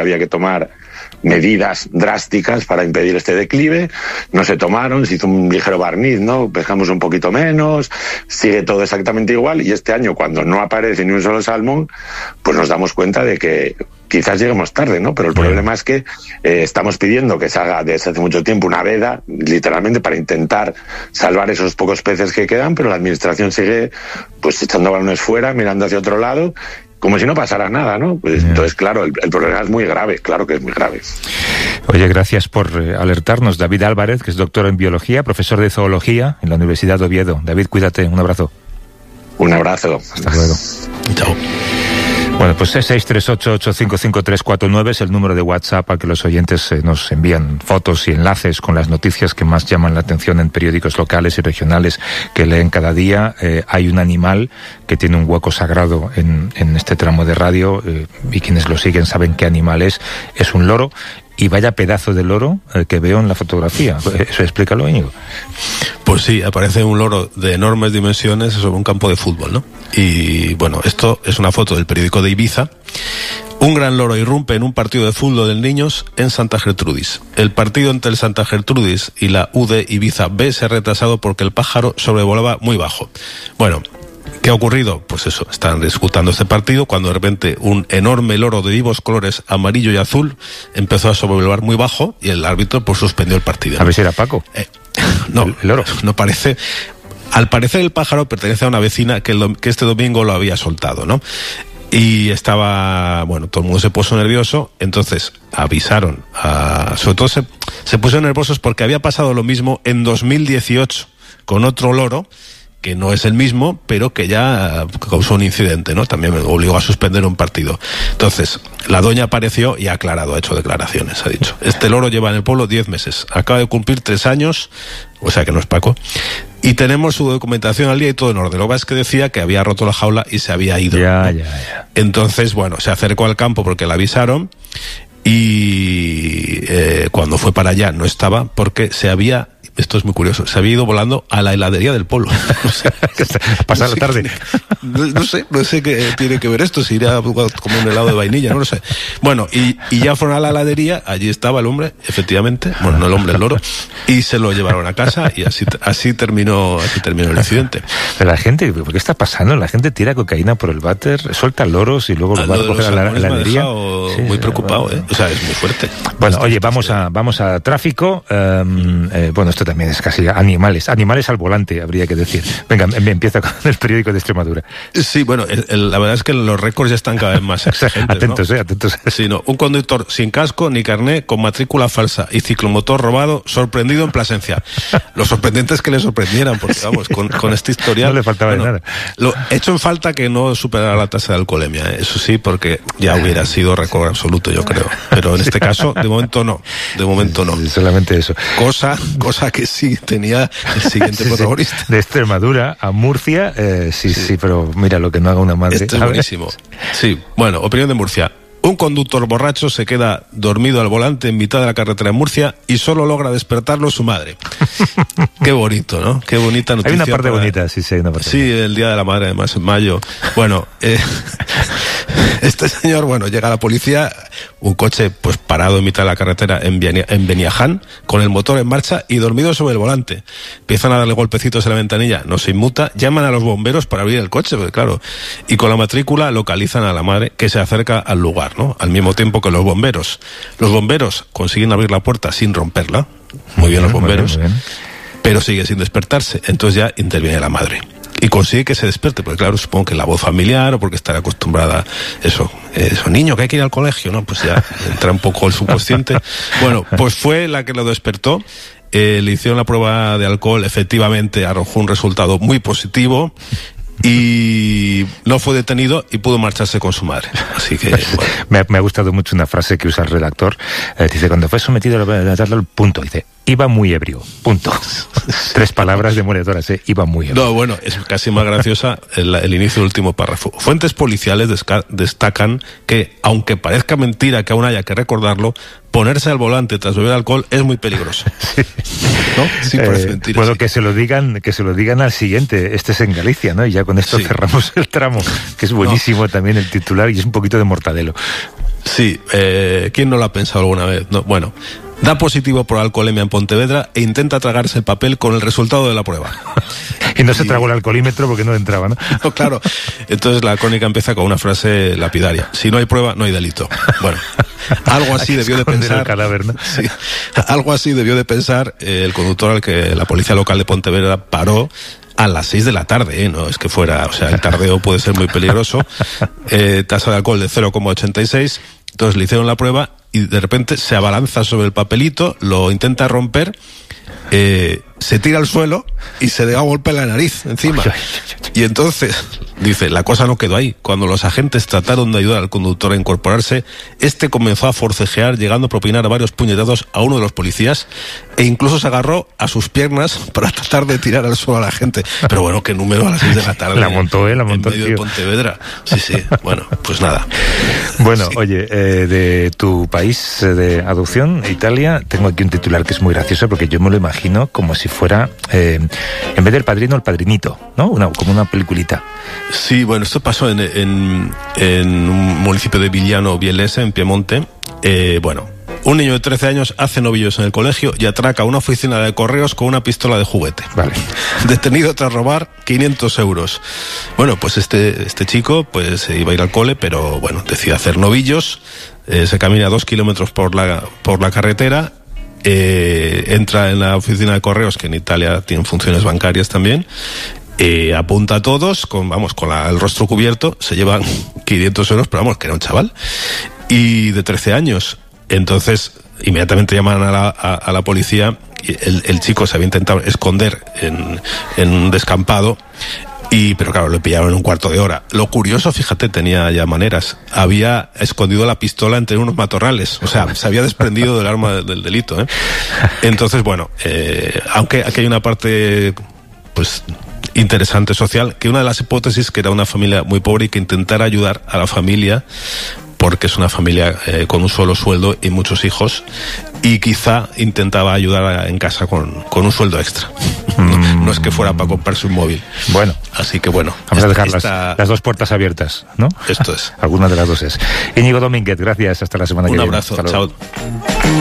había que tomar medidas drásticas para impedir este declive. No se tomaron, se hizo un ligero barniz, ¿no? Pescamos un poquito menos, sigue todo exactamente igual, y este año, cuando no aparece ni un solo salmón, pues nos damos cuenta de que quizás lleguemos tarde, ¿no? Pero el problema es que estamos pidiendo que se haga desde hace mucho tiempo una veda, literalmente, para intentar salvar esos pocos peces que quedan, pero la administración sigue pues echando balones fuera, mirando hacia otro lado, como si no pasara nada, ¿no? Pues entonces, claro, el problema es muy grave, claro que es muy grave. Oye, gracias por alertarnos. David Álvarez, que es doctor en biología, profesor de zoología en la Universidad de Oviedo. David, cuídate, un abrazo. Un abrazo. Hasta luego. Chao. Bueno, pues 638-855-349 es el número de WhatsApp al que los oyentes nos envían fotos y enlaces con las noticias que más llaman la atención en periódicos locales y regionales que leen cada día. Hay un animal que tiene un hueco sagrado en este tramo de radio, y quienes lo siguen saben qué animal es. Es un loro. Y vaya pedazo de loro que veo en la fotografía. Eso explícalo, Íñigo. Pues sí, aparece un loro de enormes dimensiones sobre un campo de fútbol, ¿no? Y bueno, esto es una foto del periódico de Ibiza. Un gran loro irrumpe en un partido de fútbol de niños en Santa Gertrudis. El partido entre el Santa Gertrudis y la UD Ibiza B se ha retrasado porque el pájaro sobrevolaba muy bajo. Bueno, ¿qué ha ocurrido? Pues eso, están disputando este partido cuando de repente un enorme loro de vivos colores amarillo y azul empezó a sobrevolar muy bajo y el árbitro pues suspendió el partido. A ver si era Paco. No, el loro. No parece. Al parecer el pájaro pertenece a una vecina que este domingo lo había soltado, ¿no? Y estaba, bueno, todo el mundo se puso nervioso, entonces avisaron, sobre todo se pusieron nerviosos porque había pasado lo mismo en 2018 con otro loro, que no es el mismo, pero que ya causó un incidente, ¿no? También me obligó a suspender un partido. Entonces, la doña apareció y ha aclarado, ha hecho declaraciones, ha dicho: este loro lleva en el pueblo 10 meses, acaba de cumplir 3 años, o sea que no es Paco, y tenemos su documentación al día y todo en orden. Lo que pasa es que decía que había roto la jaula y se había ido, ya. Entonces, bueno, se acercó al campo porque la avisaron y cuando fue para allá no estaba porque esto es muy curioso, se había ido volando a la heladería del pueblo. Pasar la tarde. No sé qué tiene que ver esto, si irá como un helado de vainilla, no lo sé. Bueno, y ya fueron a la heladería, allí estaba el hombre, efectivamente, bueno, no el hombre, el loro, y se lo llevaron a casa y así terminó el incidente. Pero la gente, ¿por qué está pasando? La gente tira cocaína por el váter, suelta loros y luego lo va a coger a la heladería. Sí, muy preocupado, ¿eh? O sea, es muy fuerte. Bueno, oye, vamos a tráfico. Bueno, esto también es casi animales al volante, habría que decir. Venga, empieza con el periódico de Extremadura. Sí, bueno, la verdad es que los récords ya están cada vez más exigentes, atentos, ¿no? Atentos. Sí, no, un conductor sin casco ni carné, con matrícula falsa y ciclomotor robado, sorprendido en Plasencia. Lo sorprendente es que le sorprendieran, porque vamos, con este historial... No le faltaba nada. Lo hecho en falta que no superara la tasa de alcoholemia, ¿eh? Eso sí, porque ya hubiera sido récord absoluto, yo creo. Pero en este caso, de momento no. Solamente eso. Cosa que sí tenía el siguiente protagonista. De Extremadura a Murcia, sí, pero mira lo que no haga una madre. Este es buenísimo. Sí, bueno, opinión de Murcia. Un conductor borracho se queda dormido al volante en mitad de la carretera en Murcia y solo logra despertarlo su madre. Qué bonito, ¿no? Qué bonita noticia. Hay una parte bonita, sí, hay una parte. Sí, el Día de la Madre, además, en mayo. Bueno, este señor, bueno, llega la policía, un coche pues parado en mitad de la carretera en Beniaján, con el motor en marcha y dormido sobre el volante. Empiezan a darle golpecitos en la ventanilla, no se inmuta, llaman a los bomberos para abrir el coche, porque claro, y con la matrícula localizan a la madre que se acerca al lugar, ¿no? Al mismo tiempo que los bomberos. Los bomberos consiguen abrir la puerta sin romperla, muy bien los bomberos, muy bien. Pero sigue sin despertarse, entonces ya interviene la madre. Y consigue que se despierte, porque claro, supongo que la voz familiar o porque estará acostumbrada eso, niño, que hay que ir al colegio, ¿no? Pues ya entra un poco el subconsciente. Bueno, pues fue la que lo despertó, le hicieron la prueba de alcohol, efectivamente arrojó un resultado muy positivo y no fue detenido y pudo marcharse con su madre. Así que bueno. Me ha gustado mucho una frase que usa el redactor, dice, cuando fue sometido a la charla, punto, dice, iba muy ebrio, punto. 3 palabras demoledoras, iba muy ebrio. No, bueno, es casi más graciosa el inicio del último párrafo. Fuentes policiales destacan que, aunque parezca mentira que aún haya que recordarlo, ponerse al volante tras beber alcohol es muy peligroso. ¿No? Sí, parece mentira. Bueno, sí. que se lo digan al siguiente. Este es en Galicia, ¿no? Y ya con esto cerramos el tramo, que es buenísimo también el titular y es un poquito de mortadelo. Sí, ¿quién no lo ha pensado alguna vez? No, bueno, da positivo por alcoholemia en Pontevedra e intenta tragarse el papel con el resultado de la prueba. Y no se tragó el alcoholímetro porque no entraba, ¿no? No, claro. Entonces la crónica empieza con una frase lapidaria: si no hay prueba, no hay delito. Bueno, algo así debió de pensar. El cadáver, ¿no? Sí, algo así debió de pensar el conductor al que la policía local de Pontevedra paró a las 6 de la tarde, no es que fuera, o sea, el tardeo puede ser muy peligroso. Tasa de alcohol de 0,86. Entonces le hicieron la prueba y de repente se abalanza sobre el papelito, lo intenta romper, se tira al suelo y se da golpe en la nariz encima. Y entonces, dice, la cosa no quedó ahí. Cuando los agentes trataron de ayudar al conductor a incorporarse, este comenzó a forcejear, llegando a propinar varios puñetazos a uno de los policías e incluso se agarró a sus piernas para tratar de tirar al suelo a la gente. Pero bueno, qué número a las 6 de la tarde. La montó, la montó, en medio de Pontevedra. Sí, sí. Bueno, pues nada. Bueno, sí. Oye, de tu país de adopción, Italia, tengo aquí un titular que es muy gracioso porque yo me lo imagino como si fuera, en vez del Padrino, el Padrinito, ¿no? Como una peliculita. Sí, bueno, esto pasó en un municipio de Villano Bielese, en Piemonte. Bueno, un niño de 13 años hace novillos en el colegio y atraca una oficina de correos con una pistola de juguete. Vale. Detenido tras robar 500 euros. Bueno, pues este chico pues iba a ir al cole, pero bueno, decide hacer novillos. Se camina 2 kilómetros por la carretera. Entra en la oficina de correos, que en Italia tienen funciones bancarias también. Apunta a todos con el rostro cubierto, se llevan 500 euros, pero vamos, que era un chaval y de 13 años. Entonces inmediatamente llaman a la policía. El chico se había intentado esconder en un descampado, pero claro, le pillaron en un cuarto de hora. Lo curioso, fíjate, tenía ya maneras. Había escondido la pistola entre unos matorrales. O sea, se había desprendido del arma del delito, ¿eh? Entonces, bueno, aunque aquí hay una parte, pues, interesante social, que una de las hipótesis que era una familia muy pobre y que intentara ayudar a la familia, porque es una familia con un solo sueldo y muchos hijos, y quizá intentaba ayudar en casa con un sueldo extra. No es que fuera para comprarse un móvil. Bueno. Así que bueno. Vamos a dejar las dos puertas abiertas, ¿no? Esto es. Alguna de las dos es. Íñigo Domínguez, gracias. Hasta la semana que viene. Un abrazo. Chao.